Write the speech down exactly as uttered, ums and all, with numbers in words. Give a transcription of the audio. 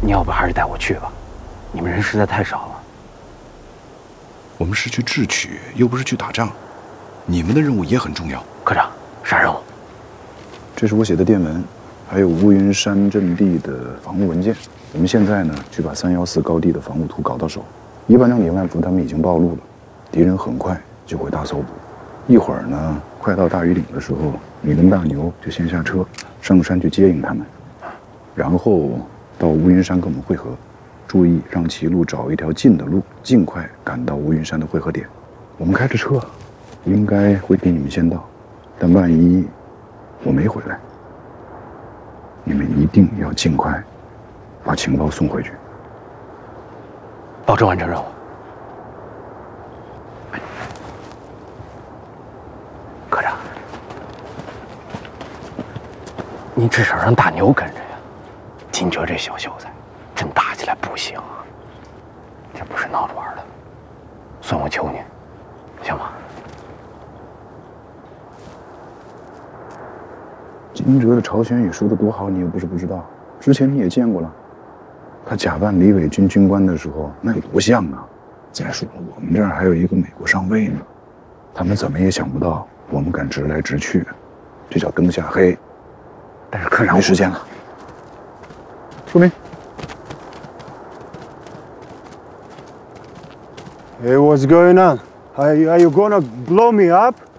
你要不还是带我去吧？你们人实在太少了。 我们是去智取，又不是去打仗。你们的任务也很重要。 科长，啥任务？ 这是我写的电文，还有乌云山阵地的防务文件。我们现在呢，去把三幺四高地的防务图搞到手。一班长李万福他们已经暴露了，敌人很快就会大搜捕。一会儿呢，快到大庾岭的时候，你跟大牛就先下车，上山去接应他们，然后到乌云山跟我们会合。注意让齐路找一条近的路，尽快赶到乌云山的汇合点。我们开着车，应该会比你们先到，但万一我没回来，你们一定要尽快把情报送回去。 保证完成任务。科长，你至少让大牛跟着呀。金哲这小秀才，真打起来不行啊！这不是闹着玩的，算我求你，行吗？ 金哲的朝鲜语说的多好，你又不是不知道，之前你也见过了。他假扮李伟军军官的时候，那有多像啊！再说了，我们这儿还有一个美国上尉呢，他们怎么也想不到我们敢直来直去，这叫灯下黑。 但是科长， 没时间了。说明。 Hey, what's going on? Are you, are you gonna blow me up?